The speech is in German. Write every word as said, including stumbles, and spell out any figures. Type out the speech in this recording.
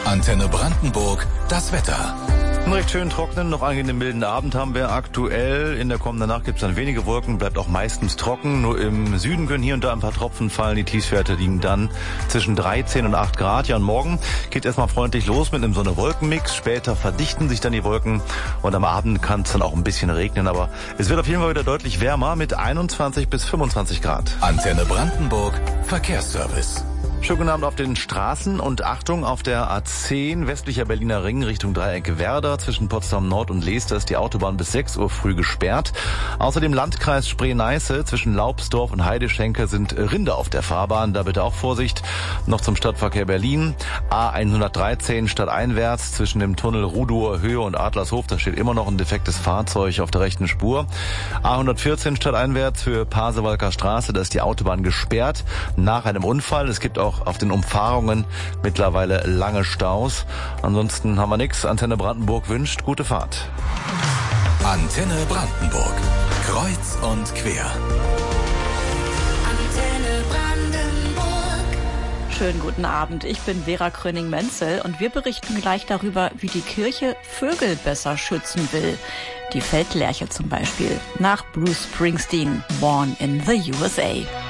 Antenne Brandenburg, das Wetter. Einen recht schön trockenen, noch angenehmen milden Abend haben wir aktuell. In der kommenden Nacht gibt es dann wenige Wolken, bleibt auch meistens trocken. Nur im Süden können hier und da ein paar Tropfen fallen. Die Tiefstwerte liegen dann zwischen dreizehn und acht Grad. Ja, und morgen geht erstmal freundlich los mit einem Sonne-Wolken-Mix. Später verdichten sich dann die Wolken und am Abend kann es dann auch ein bisschen regnen. Aber es wird auf jeden Fall wieder deutlich wärmer mit einundzwanzig bis fünfundzwanzig Grad. Antenne Brandenburg, Verkehrsservice. Schönen guten Abend auf den Straßen und Achtung, auf der A zehn westlicher Berliner Ring Richtung Dreieck Werder zwischen Potsdam Nord und Leester ist die Autobahn bis sechs Uhr früh gesperrt. Außerdem Landkreis Spree-Neiße zwischen Laubsdorf und Heideschenke sind Rinder auf der Fahrbahn, da bitte auch Vorsicht. Noch zum Stadtverkehr Berlin, A hundertdreizehn stadteinwärts zwischen dem Tunnel Rudower Höhe und Adlershof, da steht immer noch ein defektes Fahrzeug auf der rechten Spur. A hundertvierzehn stadteinwärts für Pasewalker Straße, da ist die Autobahn gesperrt nach einem Unfall. Es gibt auch auf den Umfahrungen mittlerweile lange Staus. Ansonsten haben wir nichts. Antenne Brandenburg wünscht gute Fahrt. Antenne Brandenburg. Kreuz und quer. Antenne Brandenburg. Schönen guten Abend. Ich bin Vera Kröning-Menzel und wir berichten gleich darüber, wie die Kirche Vögel besser schützen will. Die Feldlerche zum Beispiel. Nach Bruce Springsteen, Born in the U S A.